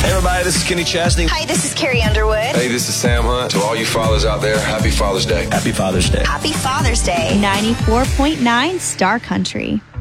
Hey everybody, this is Kenny Chesney. Hi, this is Carrie Underwood. Hey, this is Sam Hunt. To all you fathers out there, happy Father's Day. Happy Father's Day. Happy Father's Day. 94.9 Star Country.